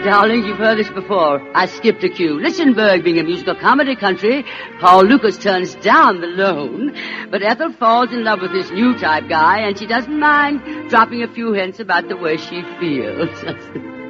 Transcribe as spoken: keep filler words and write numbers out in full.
Darling, you've heard this before. I skipped a cue. Lichtenberg being a musical comedy country, Paul Lucas turns down the loan, but Ethel falls in love with this new type guy, and she doesn't mind dropping a few hints about the way she feels.